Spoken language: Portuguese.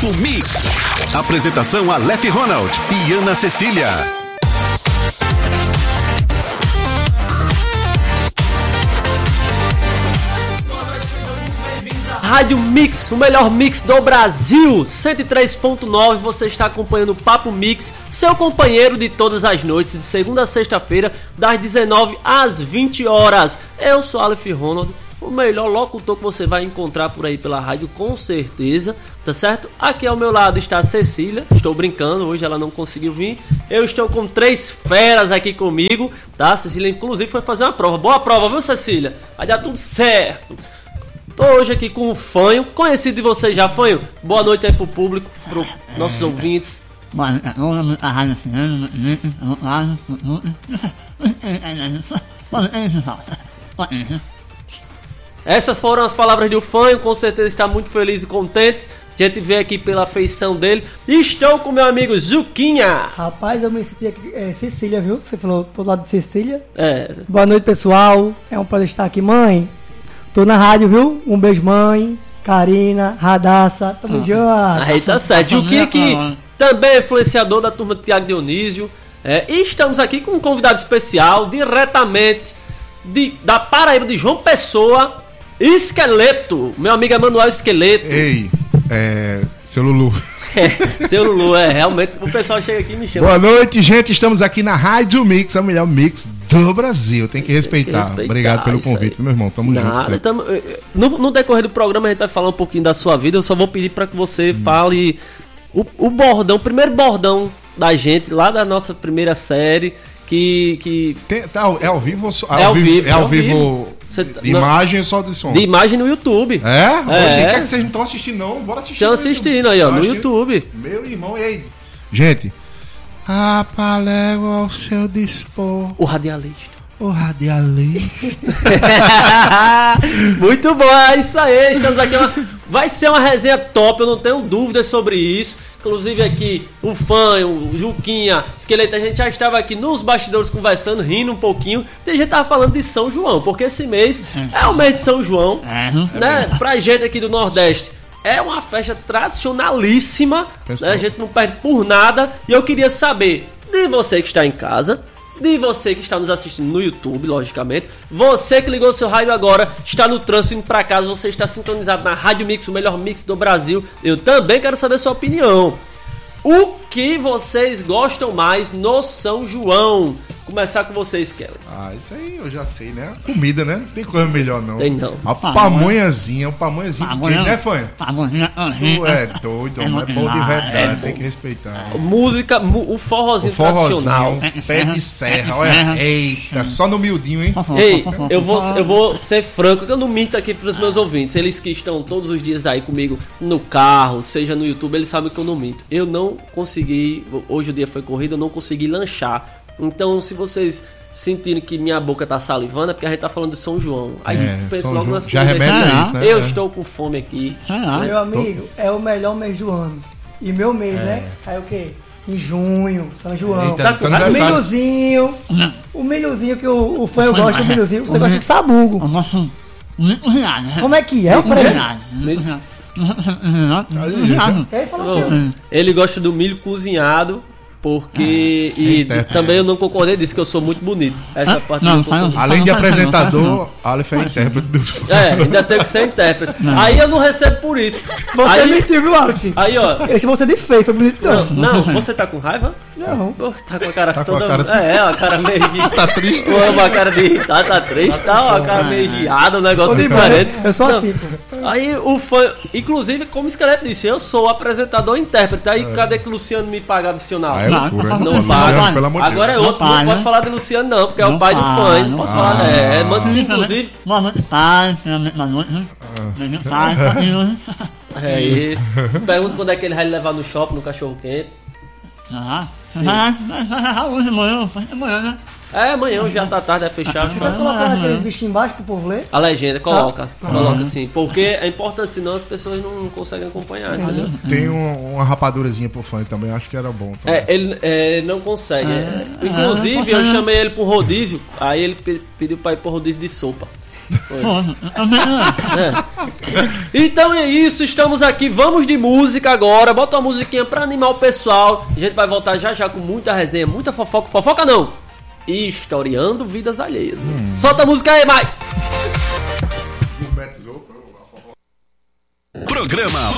Papo Mix. Apresentação Aleph Ronald e Ana Cecília. Rádio Mix, o melhor mix do Brasil, 103.9, você está acompanhando o Papo Mix, seu companheiro de todas as noites, de segunda a sexta-feira, das 19 às 20 horas. Eu sou Aleph Ronald, o melhor locutor que você vai encontrar por aí pela rádio, com certeza, tá certo? Aqui ao meu lado está a Cecília, estou brincando, hoje ela não conseguiu vir. Eu estou com 3 feras aqui comigo, tá? Cecília, inclusive, foi fazer uma prova, boa prova, viu, Cecília? Vai dar tudo certo. Tô hoje aqui com o Fanho, conhecido de vocês já, Fanho. Boa noite aí pro público, pros nossos ouvintes. Essas foram as palavras do Fanho, com certeza está muito feliz e contente. A gente vê aqui pela afeição dele. E estou com meu amigo Zuquinha. Rapaz, eu me senti aqui, Cecília, viu? Você falou, tô do lado de Cecília. É. Boa noite, pessoal. É um prazer estar aqui, mãe. Tô na rádio, viu? Um beijo, mãe, Karina, Radassa, tamo junto. Aí tá certo. Juquinha que também é influenciador da turma de Thiago Dionísio. E estamos aqui com um convidado especial, diretamente da Paraíba, de João Pessoa, Esqueleto. Meu amigo Emanuel Esqueleto. Ei, seu Lulu. Seu Lulu, realmente o pessoal chega aqui e me chama. Boa noite, gente. Estamos aqui na Rádio Mix, a melhor mix do Brasil. Tem que respeitar. Obrigado pelo convite, meu irmão. Tamo junto. No decorrer do programa a gente vai falar um pouquinho da sua vida. Eu só vou pedir para que você fale o bordão, o primeiro bordão da gente, lá da nossa primeira série. É ao vivo? É ao vivo. De imagem ou só de som? De imagem no YouTube. É? Quer que vocês não estão assistindo, não? Bora assistir. Estão assistindo aí, ó, no YouTube. Meu irmão, e aí? Gente. A palégua ao seu dispor. O radialista. O radialista. Muito bom, é isso aí. Estamos aqui. Vai ser uma resenha top, eu não tenho dúvidas sobre isso. Inclusive aqui o Fanho, o Juquinha, Esqueleto, a gente já estava aqui nos bastidores conversando, rindo um pouquinho. E a gente tava falando de São João, porque esse mês é o mês de São João, né? Pra gente aqui do Nordeste é uma festa tradicionalíssima, né? A gente não perde por nada. E eu queria saber de você que está em casa, de você que está nos assistindo no YouTube, logicamente, você que ligou seu rádio agora, está no trânsito indo para casa, você está sintonizado na Rádio Mix, o melhor mix do Brasil. Eu também quero saber sua opinião. O que vocês gostam mais no São João? Começar com vocês, Kelly. Isso aí eu já sei, né? Comida, né? Não tem coisa melhor, não. Tem não. Uma pamonhazinha, né, Fanho? Tu é doido, é bom de verdade, tem que respeitar. Música, o forrozinho tradicional. Pé de serra, olha. Eita, só no miudinho, hein? Ei, eu vou ser franco, que eu não minto aqui para os meus ouvintes. Eles que estão todos os dias aí comigo no carro, seja no YouTube, eles sabem que eu não minto. Eu não consegui, hoje o dia foi corrido, eu não consegui lanchar. Então, se vocês sentirem que minha boca tá salivando, é porque a gente tá falando de São João. Aí penso logo nas já remete isso, né? Eu estou com fome aqui. Meu amigo, é o melhor mês do ano. E meu mês, né? Aí o quê? Em junho, São João. Eita, tá o milhozinho. O milhozinho que o Fanho gosta, o milhozinho. Você gosta de sabugo. Como é que é? Ele falou ele gosta do milho cozinhado. Porque. Também eu não concordei disso, que eu sou muito bonito. Essa parte não além de apresentador, Aleph é intérprete do. Ainda tem que ser intérprete. Aí eu não recebo por isso. Você mentiu, viu, Aleph? Aí, ó. Ele chamou você de feio, foi bonito. Não, você tá com raiva? Não. Tá com a cara toda. A cara meio. Tá triste? Uma cara de irritado, tá triste, tá? Uma cara meio giada, um negócio diferente. Eu sou assim, pô. Aí o fã. Inclusive, como o Esqueleto disse, eu sou apresentador e intérprete. Aí cadê que o Luciano me paga adicional? Não paga. Agora é outro, não pode falar de Luciano, não, porque é o pai do fã. Não pode falar, manda inclusive. Aí, pergunta quando é que ele vai levar no shopping, no cachorro quente. Amanhã, hoje já tá tarde, é fechado. Você vai colocar aquele bichinho embaixo pro povo ler? A legenda, coloca assim, porque é importante, senão as pessoas não conseguem acompanhar, entendeu? Tem uma rapadurazinha pro fã também, acho que era bom. Ele não consegue. Inclusive, eu chamei ele pro rodízio, aí ele pediu pra ir pro rodízio de sopa. Então é isso, estamos aqui, vamos de música agora. Bota uma musiquinha pra animar o pessoal. A gente vai voltar já com muita resenha, muita fofoca. Fofoca não, historiando vidas alheias. Solta a música aí, Mike. Programa